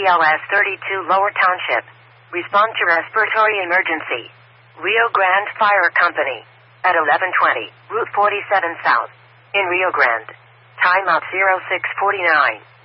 BLS 32 Lower Township. Respond to respiratory emergency. Rio Grande Fire Company. At 1120, Route 47 South. In Rio Grande. Time up 0649.